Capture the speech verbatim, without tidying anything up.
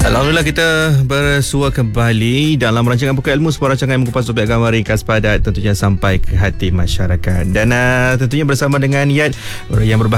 Alhamdulillah kita bersua kembali dalam rancangan Buka Ilmu, sebuah rancangan yang mengupas topik agama ringkas padat tentunya sampai ke hati masyarakat. Dan uh, tentunya bersama dengan Yat yang berbahagia